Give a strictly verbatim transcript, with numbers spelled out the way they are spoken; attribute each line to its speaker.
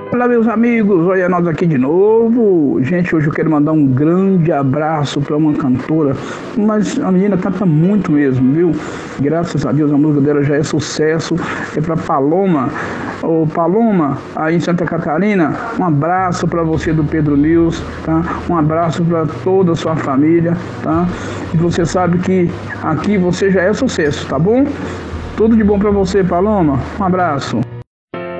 Speaker 1: Olá, meus amigos, olha nós aqui de novo. Gente, hoje eu quero mandar um grande abraço para uma cantora, mas a menina canta muito mesmo, viu? Graças a Deus a música dela já é sucesso. É para Paloma. Ô Paloma, aí em Santa Catarina, um abraço para você do Pedro News, tá? Um abraço para toda a sua família, tá? E você sabe que aqui você já é sucesso, tá bom? Tudo de bom para você, Paloma. Um abraço.